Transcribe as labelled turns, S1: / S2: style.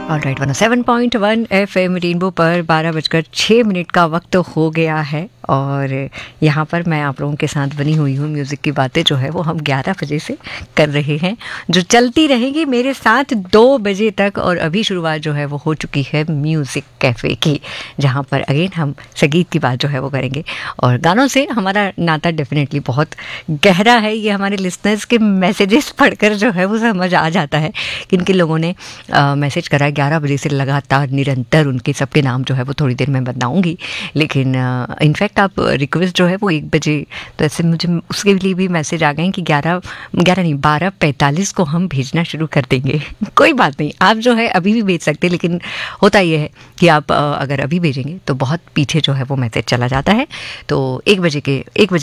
S1: Alright 107.1 FM rainbow पर 12:06 का वक्त हो गया है और यहाँ पर मैं आप लोगों के साथ बनी हुई हूँ। म्यूज़िक की बातें जो है वो हम 11 बजे से कर रहे हैं, जो चलती रहेंगी मेरे साथ 2 बजे तक। और अभी शुरुआत जो है वो हो चुकी है म्यूज़िक कैफ़े की, जहाँ पर अगेन हम संगीत की बात जो है वो करेंगे। और गानों से हमारा नाता डेफिनेटली बहुत गहरा है। ये हमारे लिसनर्स के मैसेजेस पढ़कर जो है वो समझ आ जाता है किन किन लोगों ने मैसेज करा है 11 बजे से लगातार निरंतर। उनके सबके नाम जो है वो थोड़ी देर में बताऊंगी, लेकिन इनफैक्ट आप रिक्वेस्ट जो है वो 1 बजे, तो ऐसे मुझे उसके लिए भी मैसेज आ गए कि 12:45 को हम भेजना शुरू कर देंगे। कोई बात नहीं, आप जो है अभी भी भेज सकते हैं, लेकिन होता ये है कि आप अगर अभी भेजेंगे तो बहुत पीछे जो है वो मैसेज चला जाता है। तो 1 बजे